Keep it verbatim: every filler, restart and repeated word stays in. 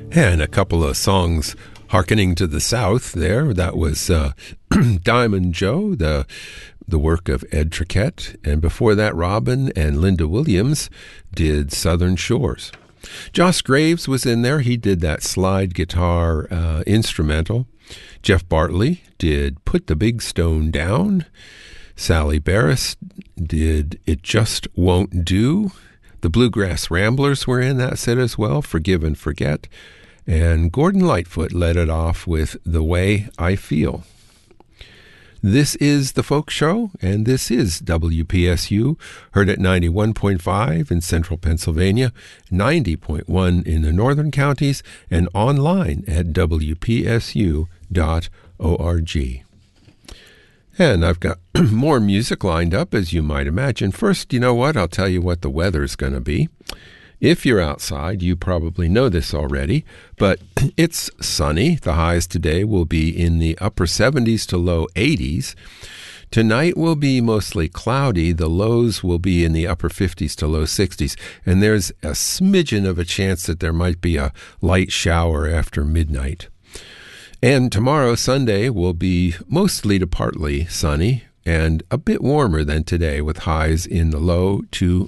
And a couple of songs hearkening to the South there. That was uh, Diamond Joe, the the work of Ed Trickett. And before that, Robin and Linda Williams did Southern Shores. Joss Graves was in there. He did that slide guitar uh, instrumental. Jeff Bartley did Put the Big Stone Down. Sally Barris did It Just Won't Do. The Bluegrass Ramblers were in that set as well, Forgive and Forget. And Gordon Lightfoot led it off with The Way I Feel. This is The Folk Show, and this is W P S U, heard at ninety-one point five in central Pennsylvania, ninety point one in the northern counties, and online at w p s u dot org. And I've got more music lined up, as you might imagine. First, you know what? I'll tell you what the weather's going to be. If you're outside, you probably know this already, but it's sunny. The highs today will be in the upper seventies to low eighties. Tonight will be mostly cloudy. The lows will be in the upper fifties to low sixties, and there's a smidgen of a chance that there might be a light shower after midnight. And tomorrow, Sunday, will be mostly to partly sunny and a bit warmer than today, with highs in the low to